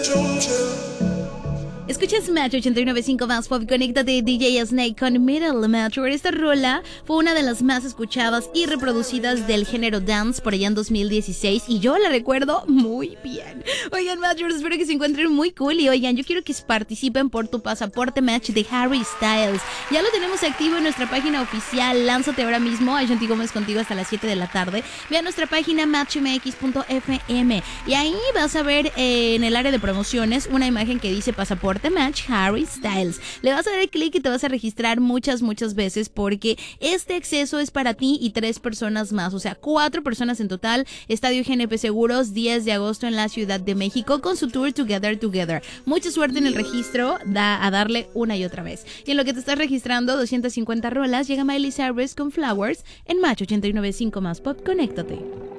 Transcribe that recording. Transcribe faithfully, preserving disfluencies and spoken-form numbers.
Escuchas Match ochenta y nueve punto cinco más pop. Conéctate, D J Snake con Middle Match. Esta rola fue una de las más escuchadas y reproducidas del género dance por allá en dos mil dieciséis y yo la recuerdo muy bien. Oigan, Matchers, espero que se encuentren muy cool y oigan, yo quiero que participen por tu pasaporte Match de Harry Styles. Ya lo tenemos activo en nuestra página oficial. Lánzate ahora mismo. Ashanti Gómez contigo hasta las siete de la tarde. Ve a nuestra página match m x punto f m y ahí vas a ver eh, en el área de promociones una imagen que dice pasaporte Match Harry Styles. Le vas a dar clic y te vas a registrar muchas, muchas veces porque este acceso es para ti y tres personas más, o sea, cuatro personas en total. Estadio G N P Seguros, diez de agosto en la Ciudad de México con su tour Together Together. Mucha suerte en el registro, da a darle una y otra vez. Y en lo que te estás registrando, doscientas cincuenta rolas, llega Miley Cyrus con Flowers en Match ochenta y nueve punto cinco más pop. Conéctate.